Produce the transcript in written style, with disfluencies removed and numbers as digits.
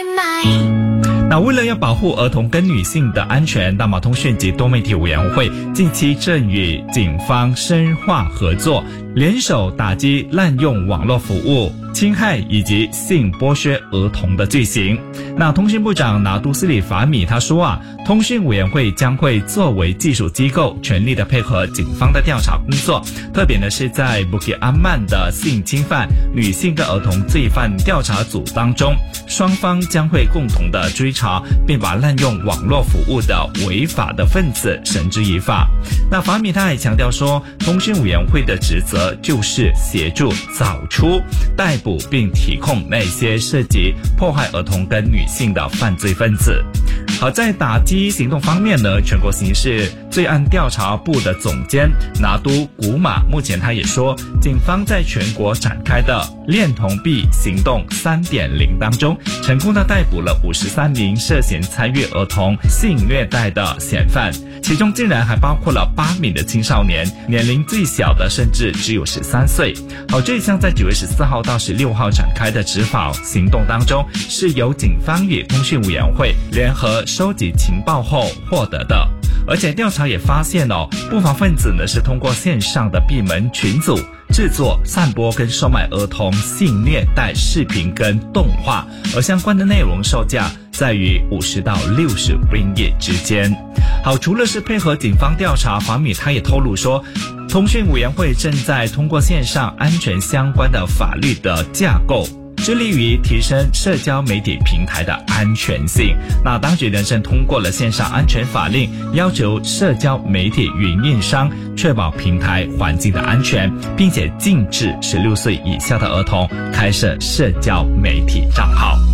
那为了要保护儿童跟女性的安全，大马通讯及多媒体委员会近期正与警方深化合作，联手打击滥用网络服务、侵害以及性剥削儿童的罪行。那通讯部长拿督斯里法米他说通讯委员会将会作为技术机构，全力的配合警方的调查工作，特别呢是在布吉阿曼的性侵犯、女性跟儿童罪犯调查组当中，双方将会共同的追查，并把滥用网络服务的违法的分子绳之以法。那法米他还强调说，通讯委员会的职责就是协助找出、逮捕并提控那些涉及迫害儿童跟女性的犯罪分子。好，在打击行动方面呢，全国刑事罪案调查部的总监拿督古马目前他也说，警方在全国展开的恋童癖行动 3.0 当中，成功的逮捕了53名涉嫌参与儿童性虐待的嫌犯，其中竟然还包括了8名的青少年，年龄最小的甚至只有13岁。好，这一项在9月14号到16号展开的执法行动当中，是由警方与通讯委员会联合收集情报后获得的。而且调查也发现不法分子呢是通过线上的闭门群组制作、散播跟售卖儿童性虐待视频跟动画，而相关的内容售价在于50到60 ringgit 之间。好，除了是配合警方调查，法米他也透露说，通讯委员会正在通过线上安全相关的法律的架构，致力于提升社交媒体平台的安全性。那当局呢正通过了线上安全法令，要求社交媒体运营商确保平台环境的安全，并且禁止16岁以下的儿童开设社交媒体账号。